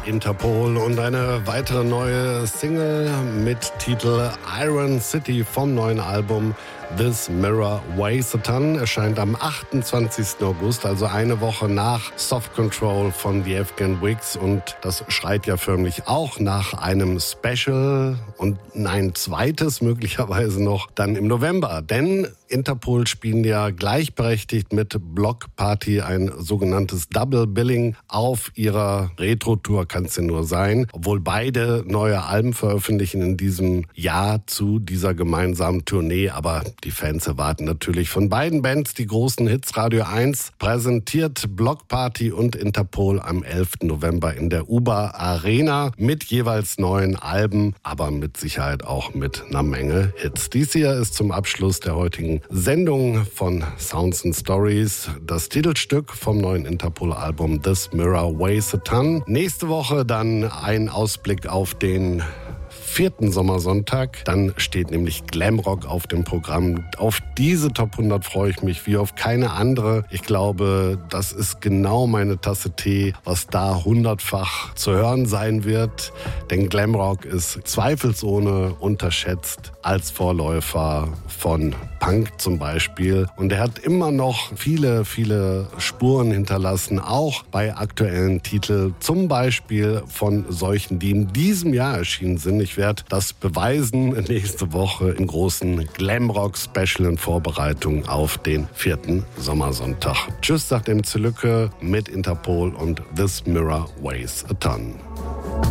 Interpol und eine weitere neue Single mit Titel Iron City vom neuen Album This Mirror Weighs a Ton erscheint am 28. August, also eine Woche nach Soft Control von The Afghan Wigs, und das schreit ja förmlich auch nach einem Special und ein zweites möglicherweise noch dann im November, denn Interpol spielen ja gleichberechtigt mit Block Party ein sogenanntes Double Billing auf ihrer Retro-Tour, kann es ja nur sein, obwohl beide neue Alben veröffentlichen in diesem Jahr zu dieser gemeinsamen Tournee, aber die Fans erwarten natürlich von beiden Bands die großen Hits. Radio 1 präsentiert Block Party und Interpol am 11. November in der UBA Arena mit jeweils neuen Alben, aber mit Sicherheit auch mit einer Menge Hits. Dies hier ist zum Abschluss der heutigen Sendung von Sounds and Stories das Titelstück vom neuen Interpol-Album This Mirror Weighs a Ton. Nächste Woche dann ein Ausblick auf den 4. Sommersonntag. Dann steht nämlich Glamrock auf dem Programm. Auf diese Top 100 freue ich mich wie auf keine andere. Ich glaube, das ist genau meine Tasse Tee, was da 100-fach zu hören sein wird. Denn Glamrock ist zweifelsohne unterschätzt als Vorläufer von Punk zum Beispiel. Und er hat immer noch viele, viele Spuren hinterlassen, auch bei aktuellen Titeln, zum Beispiel von solchen, die in diesem Jahr erschienen sind. Ich werde das beweisen nächste Woche im großen Glamrock-Special in Vorbereitung auf den 4. Sommersonntag. Tschüss, sagt MC Lücke mit Interpol und This Mirror Weighs a Ton.